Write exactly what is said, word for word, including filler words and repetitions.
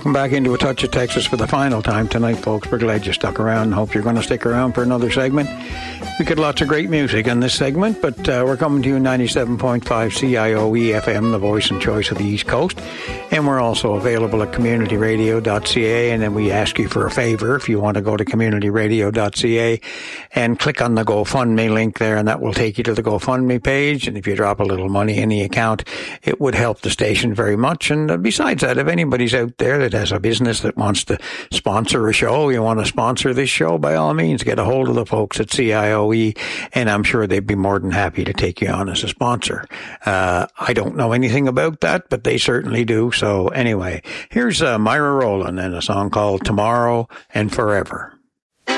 welcome back into A Touch of Texas for the final time tonight, folks. We're glad you stuck around and hope you're going to stick around for another segment. We got lots of great music in this segment, but uh, we're coming to you ninety-seven point five C I O E F M, the voice and choice of the East Coast. And we're also available at community radio dot c a. And then we ask you for a favor if you want to go to community radio dot c a and click on the GoFundMe link there, and that will take you to the GoFundMe page. And if you drop a little money in the account, it would help the station very much. And uh, besides that, if anybody's out there that has a business that wants to sponsor a show, you want to sponsor this show, by all means, get a hold of the folks at C I O E, and I'm sure they'd be more than happy to take you on as a sponsor. Uh, I don't know anything about that, but they certainly do. So anyway, here's uh, Myra Rowland and a song called Tomorrow and Forever.